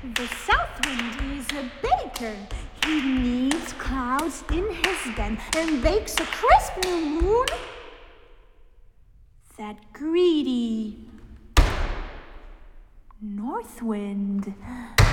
The south wind is a baker. He kneads clouds in his den and bakes a crisp new moon. That greedy north wind